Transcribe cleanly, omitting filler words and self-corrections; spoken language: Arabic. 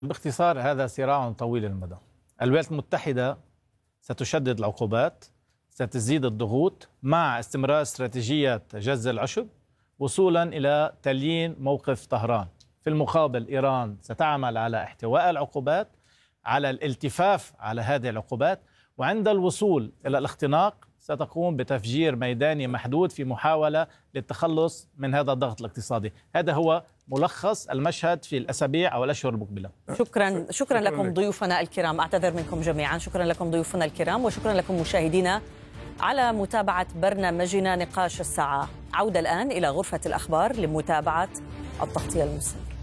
باختصار هذا صراع طويل المدى. الولايات المتحدة ستشدد العقوبات، ستزيد الضغوط مع استمرار استراتيجية جز العشب وصولا إلى تليين موقف طهران. في المقابل إيران ستعمل على احتواء العقوبات، على الالتفاف على هذه العقوبات، وعند الوصول إلى الاختناق ستقوم بتفجير ميداني محدود في محاولة للتخلص من هذا الضغط الاقتصادي. هذا هو ملخص المشهد في الأسابيع أو الأشهر المقبلة. شكرا لكم ضيوفنا الكرام، أعتذر منكم جميعا. شكرا لكم ضيوفنا الكرام، وشكرا لكم مشاهدينا على متابعة برنامجنا نقاش الساعة. عودة الآن إلى غرفة الأخبار لمتابعة التغطية المستمرة.